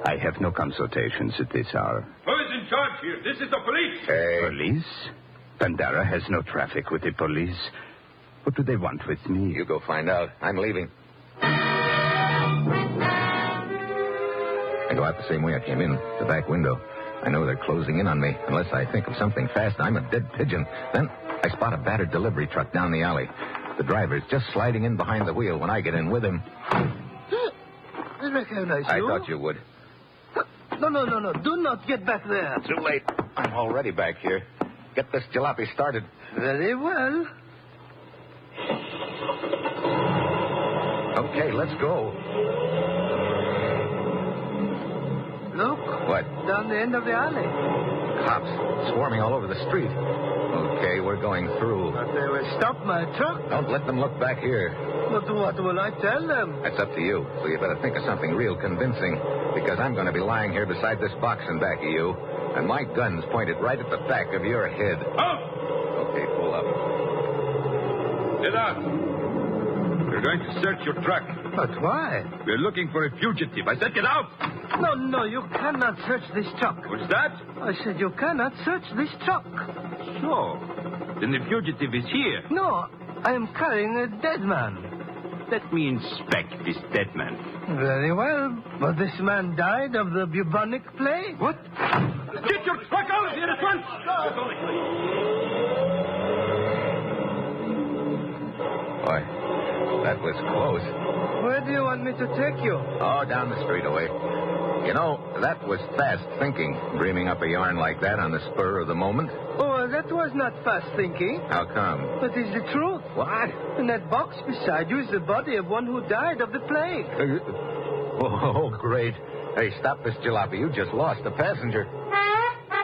I have no consultations at this hour. Who is in charge here? This is the police. Police? Pandara has no traffic with the police. What do they want with me? You go find out. I'm leaving. I go out the same way I came in, the back window. I know they're closing in on me. Unless I think of something fast, I'm a dead pigeon. Then I spot a battered delivery truck down the alley. The driver's just sliding in behind the wheel when I get in with him. I recognize you. I thought you would. No. Do not get back there. Too late. I'm already back here. Get this jalopy started. Very well. Okay, let's go. Look. What? Down the end of the alley. Cops swarming all over the street. Okay, we're going through. But they will stop my truck. Don't let them look back here. But what will I tell them? That's up to you. So you better think of something real convincing. Because I'm going to be lying here beside this box in back of you. And my gun's pointed right at the back of your head. Out! Okay, pull up. Get out. We're going to search your truck. But why? We're looking for a fugitive. I said get out. No, you cannot search this truck. What's that? I said you cannot search this truck. So, then the fugitive is here. No, I am carrying a dead man. Let me inspect this dead man. Very well, but this man died of the bubonic plague. What? Get your truck out of here at once! Boy, that was close. Where do you want me to take you? Oh, down the street away. You know, that was fast thinking, dreaming up a yarn like that on the spur of the moment. Oh, that was not fast thinking. How come? But it's the truth. What? In that box beside you is the body of one who died of the plague. Oh, great. Hey, stop this jalopy. You just lost a passenger.